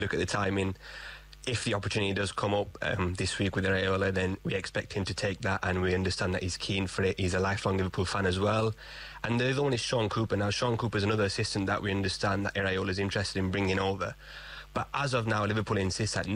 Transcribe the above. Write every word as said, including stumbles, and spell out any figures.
Look at the timing. If the opportunity does come up um, this week with Iraola, then we expect him to take that, and we understand that he's keen for it. He's a lifelong Liverpool fan as well. And the other one is Sean Cooper. Now, Sean Cooper is another assistant that we understand that Iraola is interested in bringing over. But as of now, Liverpool insists that